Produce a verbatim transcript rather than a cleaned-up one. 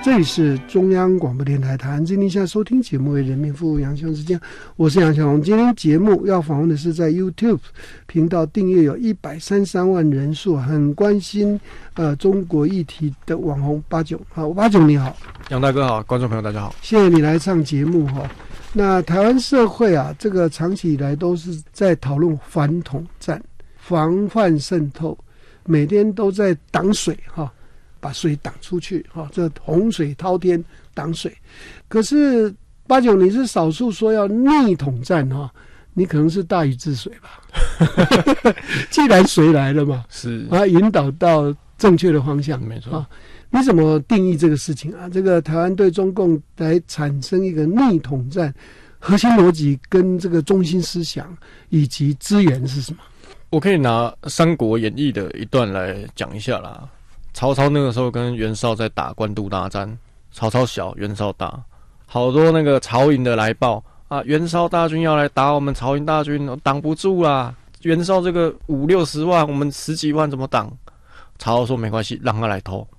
这里是中央广播电台台湾之音，现在收听节目为人民服务杨雄之间，我是杨小龙。今天节目要访问的是在 YouTube 频道订阅有一百三十三万人数，很关心呃中国议题的网红八炯。好，八炯你好。 杨大哥好，观众朋友大家好， 谢谢你来上节目哈。那台湾社会啊，这个长期以来都是在讨论反统战、防范渗透，每天都在挡水哈。把水挡出去哈，这洪水滔天挡水。可是八炯你是少数说要逆统战哈，你可能是大禹治水吧？既然水来了嘛， 是把它引导到正确的方向， 没错啊。 你怎么定义这个事情啊？这个台湾对中共来产生一个逆统战，核心逻辑跟这个中心思想以及资源是什么？ 我可以拿《三国演义》的一段来讲一下啦。曹操那个时候跟袁绍在打官渡大战，曹操小，袁绍大，好多那个曹营的来报啊，袁绍大军要来打我们曹营大军，挡不住啦。袁绍这个五六十万，我们十几万怎么挡？曹操说没关系，让他来偷。